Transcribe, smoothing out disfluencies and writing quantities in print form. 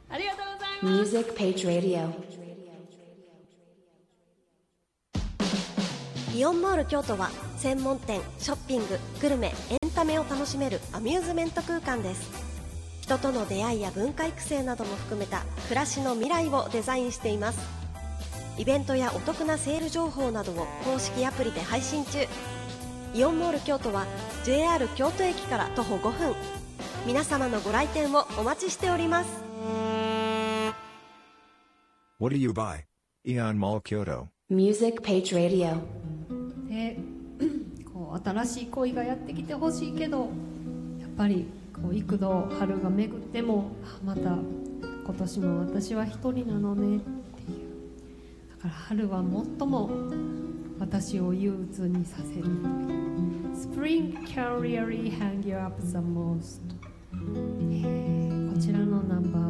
ありがとうございます。 Music Page Radio。 イオンモール京都は専門店、ショッピング、グルメ、エンタメを楽しめるアミューズメント空間です。人との出会いや文化育成なども含めた暮らしの未来をデザインしています。イベントやお得なセール情報などを公式アプリで配信中。イオンモール京都は JR 京都駅から徒歩5分。皆様のご来店をお待ちしております。 What do you buy? Ion Mall Kyoto. Music Page Radio。 でこう新しい恋がやってきてほしいけど、やっぱりこう幾度春が巡ってもまた今年も私は一人なのねっていう。だから春は最も私を憂鬱にさせる。 Spring can really hang you up the most。こちらのナンバー